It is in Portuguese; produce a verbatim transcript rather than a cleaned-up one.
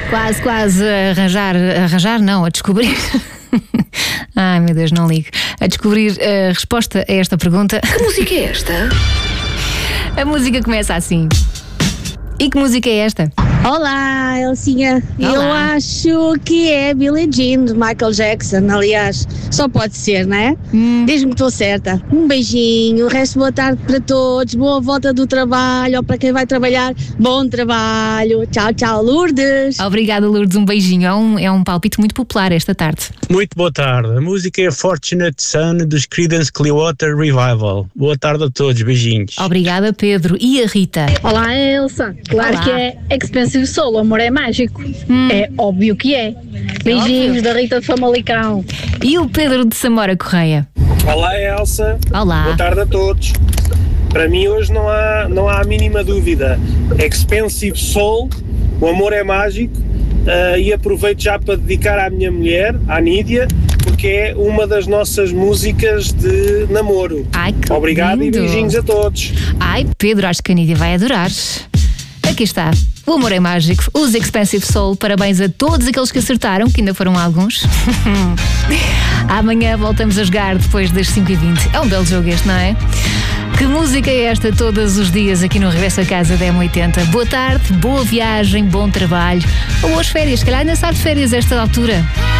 Quase, quase a arranjar, a arranjar não, a descobrir. Ai meu Deus, não ligo. A descobrir a resposta a esta pergunta. Que música é esta? A música começa assim. E que música é esta? Olá, Elcinha. Olá. Eu acho que é Billie Jean de Michael Jackson. Aliás, só pode ser, não é? Hum. Diz-me que estou certa. Um beijinho, o resto boa tarde para todos, boa volta do trabalho, ou para quem vai trabalhar, bom trabalho. Tchau, tchau, Lourdes. Obrigada, Lourdes, um beijinho. É um, é um palpite muito popular esta tarde. Muito boa tarde. A música é Fortunate Son dos Creedence Clearwater Revival. Boa tarde a todos, beijinhos. Obrigada, Pedro. E a Rita? Olá, Elsa. Claro Olá. que é Expensive Soul, o amor é mágico. Hum. É óbvio que é. Beijinhos da Rita de Famalicão. E o Pedro de Samora Correia? Olá, Elsa. Olá. Boa tarde a todos. Para mim hoje não há, não há a mínima dúvida. Expensive Soul, o amor é mágico, uh, e aproveito já para dedicar à minha mulher, à Nídia, porque é uma das nossas músicas de namoro. Ai, que Obrigado lindo. e beijinhos a todos. Ai, Pedro, acho que a Nídia vai adorar. Aqui está. O amor é mágico. Os Expensive Soul. Parabéns a todos aqueles que acertaram, que ainda foram alguns. Amanhã voltamos a jogar depois das cinco e vinte. É um belo jogo este, não é? Que música é esta todos os dias aqui no Regresso a Casa da M oitenta? Boa tarde, boa viagem, bom trabalho ou boas férias. Se calhar ainda está de férias a esta altura.